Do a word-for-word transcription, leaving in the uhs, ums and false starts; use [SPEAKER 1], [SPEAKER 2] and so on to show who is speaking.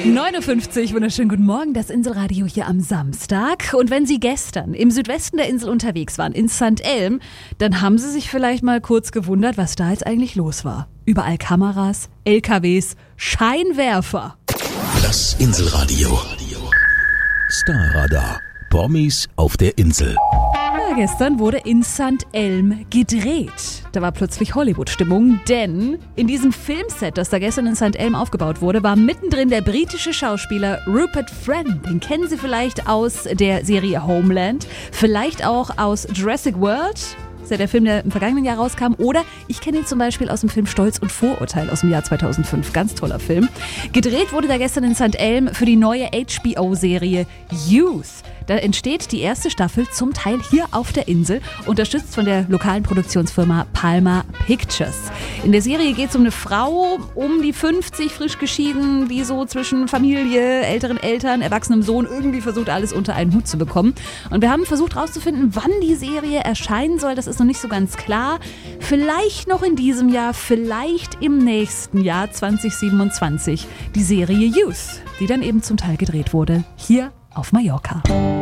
[SPEAKER 1] neun Uhr fünfzig, wunderschönen guten Morgen, das Inselradio hier am Samstag. Und wenn Sie gestern im Südwesten der Insel unterwegs waren, in Sankt Elm, dann haben Sie sich vielleicht mal kurz gewundert, was da jetzt eigentlich los war. Überall Kameras, L K Ws, Scheinwerfer.
[SPEAKER 2] Das Inselradio. Starradar. Promis auf der Insel.
[SPEAKER 1] Ja, gestern wurde in Sankt Elm gedreht. Da war plötzlich Hollywood-Stimmung, denn in diesem Filmset, das da gestern in Sankt Elm aufgebaut wurde, war mittendrin der britische Schauspieler Rupert Friend. Den kennen Sie vielleicht aus der Serie Homeland, vielleicht auch aus Jurassic World. Das ist ja der Film, der im vergangenen Jahr rauskam. Oder ich kenne ihn zum Beispiel aus dem Film Stolz und Vorurteil aus dem Jahr zweitausendfünf. Ganz toller Film. Gedreht wurde da gestern in Sankt Elm für die neue H B O-Serie Youth. Da entsteht die erste Staffel zum Teil hier auf der Insel, unterstützt von der lokalen Produktionsfirma Palma Pictures. In der Serie geht es um eine Frau, um die fünfzig, frisch geschieden, die so zwischen Familie, älteren Eltern, erwachsenem Sohn irgendwie versucht, alles unter einen Hut zu bekommen. Und wir haben versucht herauszufinden, wann die Serie erscheinen soll. Das ist noch nicht so ganz klar. Vielleicht noch in diesem Jahr, vielleicht im nächsten Jahr zwanzig siebenundzwanzig. Die Serie Youth, die dann eben zum Teil gedreht wurde, hier auf Mallorca.